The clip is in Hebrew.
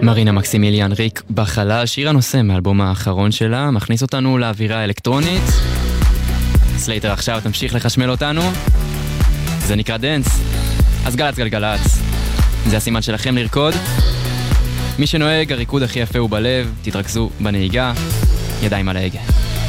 מרינה מקסימיליאן ריק בחלל, שיר הנושא מאלבום האחרון שלה, מכניס אותנו לאווירה האלקטרונית. סלייטר עכשיו תמשיך לחשמל אותנו, זה נקרא דנס. אז גלץ גלגלץ, זה הסימן שלכם לרקוד. מי שנוהג, הריקוד הכי יפה הוא בלב, תתרכזו בנהיגה, ידיים על ההגה.